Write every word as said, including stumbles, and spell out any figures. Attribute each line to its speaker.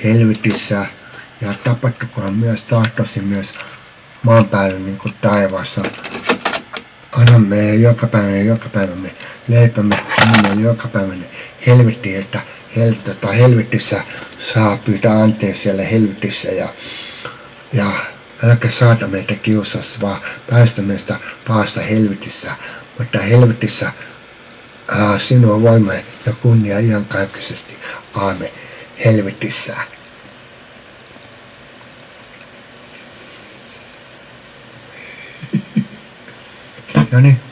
Speaker 1: helvetissä ja tapahtukoon myös tahtosi myös maan päällä niin kuin taivaassa. Anna meille joka päivä joka päivä me leipämme, anna meille joka päivä helvetti, että hel, tota, helvetissä saa pyytää anteeksi siellä helvetissä ja, ja älkää saata meitä kiusassa, vaan päästä meistä pahasta helvetissä, mutta helvetissä ää, sinua voima ja kunnia iankaikkisesti. Aamen. Helvetissä. No niin.